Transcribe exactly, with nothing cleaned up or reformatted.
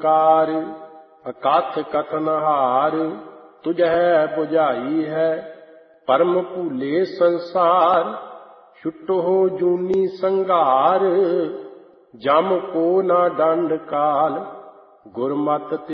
निरंकार, अकाथ कथन हार, तुझै बुझाई है, परम भूले संसार। छुटो जूनी संघार, जम को न दंड काल, गुरमत